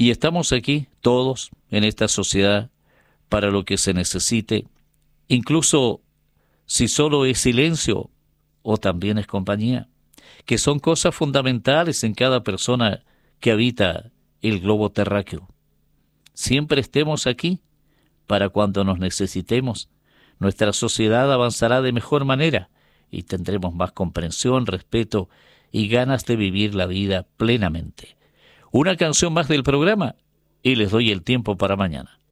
Y estamos aquí, todos, en esta sociedad, para lo que se necesite, incluso si solo es silencio o también es compañía, que son cosas fundamentales en cada persona que habita el globo terráqueo. Siempre estemos aquí para cuando nos necesitemos. Nuestra sociedad avanzará de mejor manera y tendremos más comprensión, respeto y ganas de vivir la vida plenamente. Una canción más del programa y les doy el tiempo para mañana.